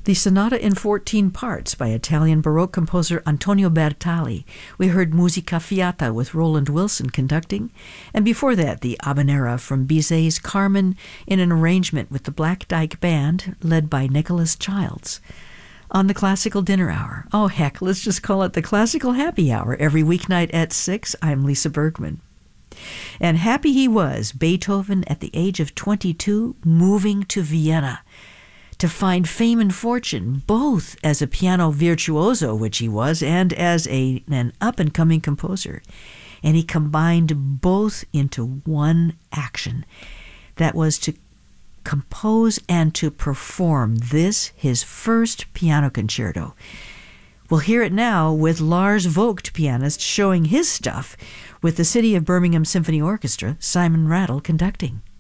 The Sonata in 14 Parts by Italian Baroque composer Antonio Bertali. We heard Musica Fiata with Roland Wilson conducting, and before that the Habanera from Bizet's Carmen in an arrangement with the Black Dyke Band led by Nicholas Childs. On the Classical Dinner Hour. Oh heck, let's just call it the Classical Happy Hour every weeknight at 6. I'm Lisa Bergman. And happy he was, Beethoven at the age of 22, moving to Vienna to find fame and fortune, both as a piano virtuoso, which he was, and as an up-and-coming composer. And he combined both into one action. That was to compose and to perform this, his first piano concerto. We'll hear it now with Lars Vogt, pianist, showing his stuff with the City of Birmingham Symphony Orchestra, Simon Rattle conducting.